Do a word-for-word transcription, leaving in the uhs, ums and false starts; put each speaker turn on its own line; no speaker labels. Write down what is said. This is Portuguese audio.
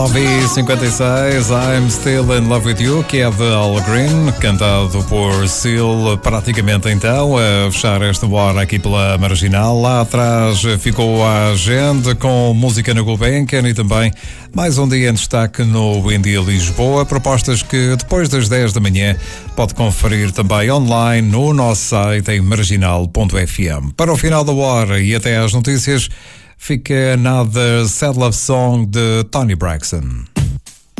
nove e cinquenta e seis, I'm Still in Love with You, que é de Al Green, cantado por Seal, praticamente então, a fechar esta hora aqui pela Marginal. Lá atrás ficou a agenda com música na Gulbenkian e também mais um dia em destaque no Indie Lisboa. Propostas que depois das dez da manhã pode conferir também online no nosso site em marginal ponto f m. Para o final da hora e até às notícias, fica Another Sad Love Song de Toni Braxton.